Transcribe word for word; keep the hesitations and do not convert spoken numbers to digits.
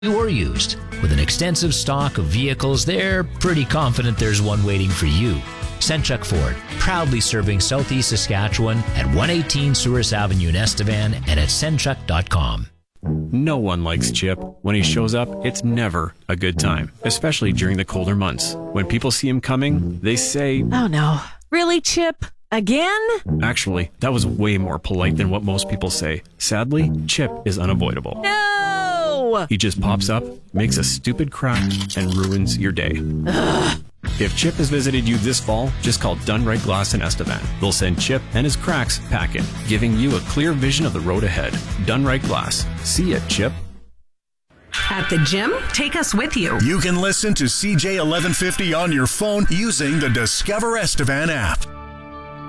or used. With an extensive stock of vehicles, they're pretty confident there's one waiting for you. Senchuk Ford, proudly serving Southeast Saskatchewan at one eighteen Souris Avenue in Estevan and at senchuk dot com. No one likes Chip. When he shows up, it's never a good time, especially during the colder months. When people see him coming, they say, "Oh no, really, Chip? Again?" Actually, that was way more polite than what most people say. Sadly, Chip is unavoidable. No! He just pops up, makes a stupid crack, and ruins your day. Ugh. If Chip has visited you this fall, just call Dunright Glass in Estevan. They'll send Chip and his cracks packing, giving you a clear vision of the road ahead. Dunright Glass. See ya, Chip. At the gym? Take us with you. You can listen to C J eleven fifty on your phone using the Discover Estevan app.